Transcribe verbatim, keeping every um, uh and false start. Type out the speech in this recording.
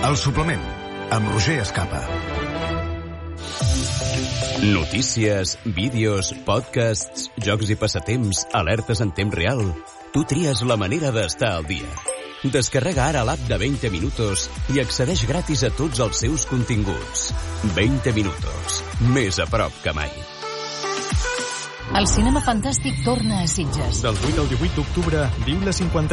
El suplement, amb Roger Escapa. Notícies, vídeos, podcasts, jocs i passatemps, alertes en temps real. Tu tries la manera d'estar al dia. Descarrega ara l'app de veinte minutos i accedeix gratis a tots els seus continguts. veinte minutos, més a prop que mai. El cinema fantàstic torna a Sitges. Del vuit al divuit d'octubre, viu la cinquanta